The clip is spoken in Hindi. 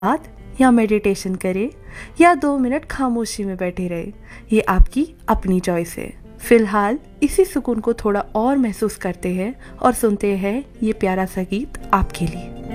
बात या मेडिटेशन करें या 2 मिनट खामोशी में बैठे रहे, ये आपकी अपनी चॉइस है। फिलहाल इसी सुकून को थोड़ा और महसूस करते हैं और सुनते हैं ये प्यारा सा गीत आपके लिए।